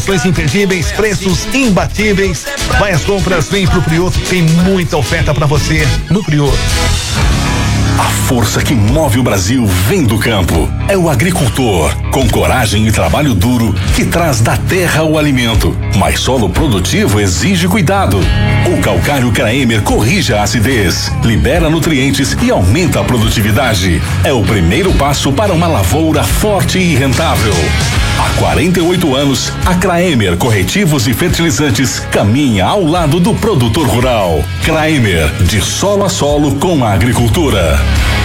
Imperdíveis, preços imbatíveis. Vai às compras, vem pro Prioto, tem muita oferta pra você no Prioto. A força que move o Brasil vem do campo. É o agricultor, com coragem e trabalho duro, que traz da terra o alimento. Mas solo produtivo exige cuidado. O calcário Kraemer corrige a acidez, libera nutrientes e aumenta a produtividade. É o primeiro passo para uma lavoura forte e rentável. Há 48 anos, a Kraemer Corretivos e Fertilizantes caminha ao lado do produtor rural. Kraemer, de solo a solo com a agricultura.